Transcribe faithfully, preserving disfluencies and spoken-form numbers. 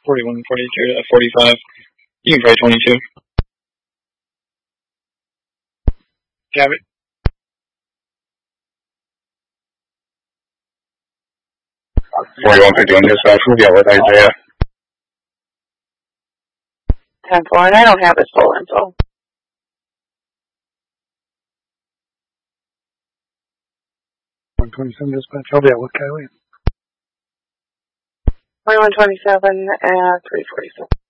forty-one, forty-two, uh, forty-five. You can try twenty-two. Cabot. forty-one fifty-one dispatch, we'll get with Isaiah. ten four, and I don't have his full info. one twenty-seven dispatch, I'll be out with Kylie. twenty-one twenty-seven at three forty-seven.